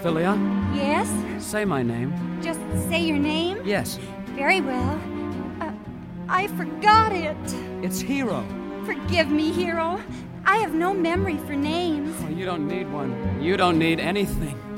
Philia, Yes? say my name. Just say your name? Yes, Very well. I forgot it. it's Hero. Forgive me, Hero. I have no memory for names. Oh, you don't need one. You don't need anything.